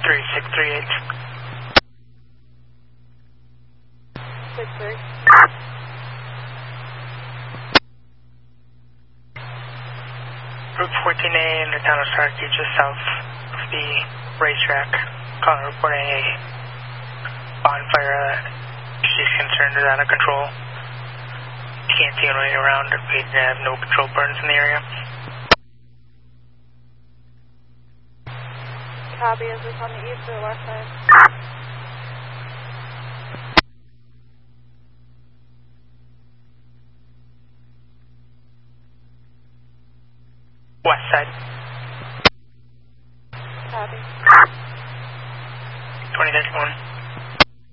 3638. 63. Route 14A in the town of Syracuse, just south of the racetrack. Calling reporting a bonfire. She's concerned is out of control. Can't see anyone around. We have no control burns in the area. Copy, is this on the east or west side? West side. Copy. 2031.